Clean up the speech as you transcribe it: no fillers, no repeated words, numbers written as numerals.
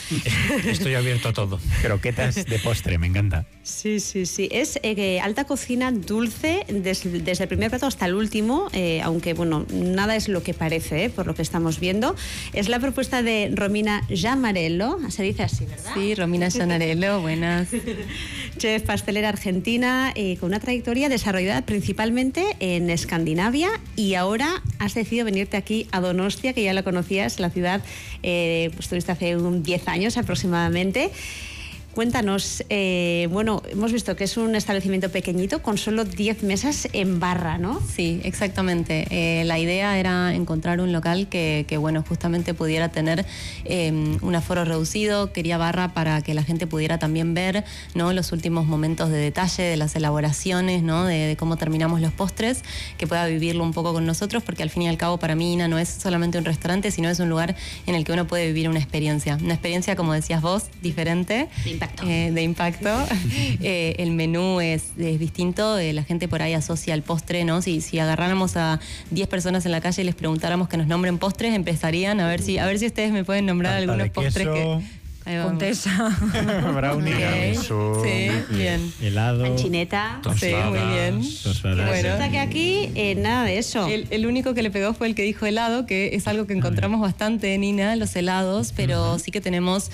Estoy abierto a todo. Croquetas de postre, me encanta. Sí, sí, sí. Es alta cocina dulce desde el primer plato hasta el último, aunque, bueno, nada es lo que parece, por lo que estamos viendo. Es la propuesta de Romina Gianmarello, se dice así, ¿verdad? Sí, Romina Gianmarello, buenas. Chef pastelera argentina, con una trayectoria desarrollada principalmente en Escandinavia, y ahora has decidido venirte aquí a Donostia, que ya la conocías, la ciudad, pues estuviste hace 10 años aproximadamente. Cuéntanos, bueno, hemos visto que es un establecimiento pequeñito con solo 10 mesas en barra, ¿no? Sí, exactamente. La idea era encontrar un local que bueno, justamente pudiera tener un aforo reducido. Quería barra para que la gente pudiera también ver, ¿no?, los últimos momentos de detalle de las elaboraciones, ¿no?, de cómo terminamos los postres, que pueda vivirlo un poco con nosotros, porque al fin y al cabo para mí INA no es solamente un restaurante, sino es un lugar en el que uno puede vivir una experiencia, como decías vos, diferente. De impacto. El menú es distinto, la gente por ahí asocia el postre, ¿no? Si agarráramos a 10 personas en la calle y les preguntáramos que nos nombren postres, empezarían a ver si ustedes me pueden nombrar algunos postres que... Contesa. Brownie, tiramisú, sí, bien. helado, panchineta. Sí, muy bien. Tostadas. Bueno, resulta que aquí nada de eso. El único que le pegó fue el que dijo helado, que es algo que encontramos bastante en INA, los helados, pero sí que tenemos